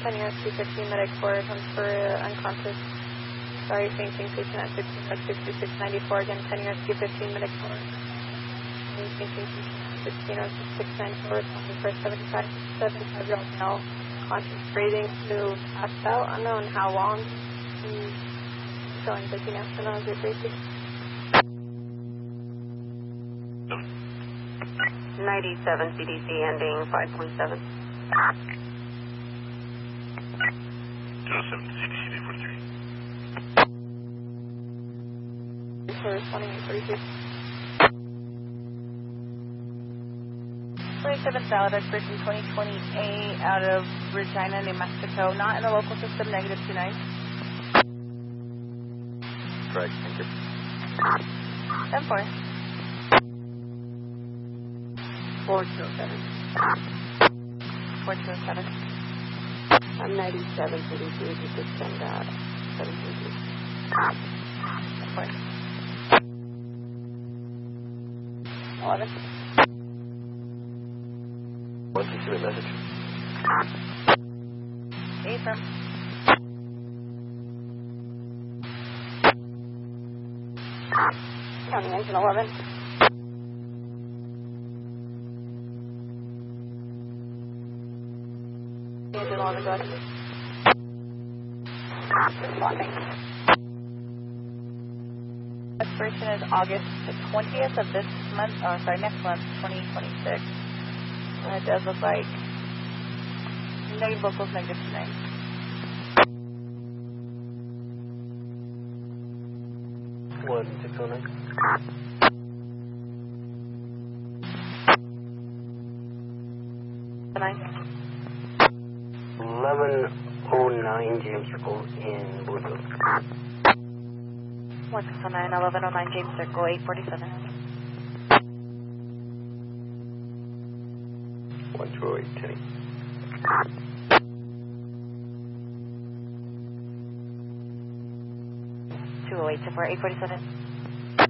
10 years 215 medic for unconscious. Sorry, fainting patient at 1606-2694. Again, 10 years 215 medic for fainting patient at 1606-694. Calling for 75-year-old male. Conscious breathing to passed out. Unknown how long. Showing busy national 032. 97 CDC ending 5.7. 07 CDC 43. For responding 832. 27 valid expiration 2028 out of Regina, New Mexico. Not in the local system, negative 29. Correct, thank you. 10-4. 4207. 4207. I'm 97 CDC, if you could send 732. 10-4. 11. What's the submit message? Affirm. County engine 11. Engine 11, go ahead. Responding. Expiration is August the 20th of this month, or sorry, next month, 2026. It does look like negative vocals, negative 29. What, 609? 1109 James Circle in Bluefield. 1609, 1109 James Circle, 847. 1208 Tenny. 208 to 847.